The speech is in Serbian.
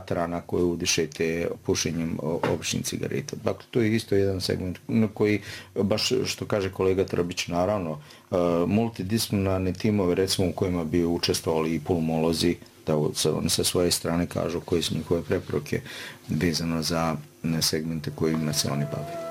vatrana koje udišete pušenjem običnih cigareta. Dakle, to je isto jedan segment koji, baš što kaže kolega Trbić, naravno, multidisciplinarni timove, recimo u kojima bi učestvovali i pulmolozi, da oni sa svoje strane kažu koje su njihove preporuke vezano za segmente kojima se oni bave.